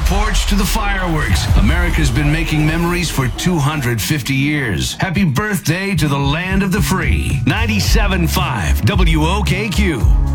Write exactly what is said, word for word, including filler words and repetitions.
porch to the fireworks, America's been making memories for two hundred fifty years. Happy birthday to the land of the free. ninety-seven point five W O K Q.